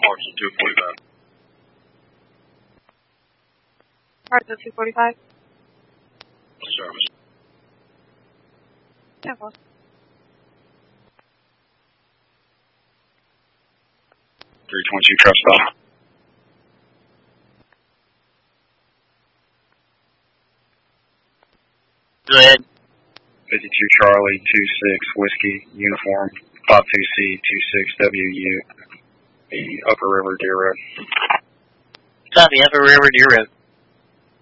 Parts of 245. Parts of 245? Service. 10 1. 322 truck stop. Go ahead. 52 Charlie, 26 Whiskey, uniform, 52C, 26WU, the Upper River Deer Road. Copy, Upper River Deer Road.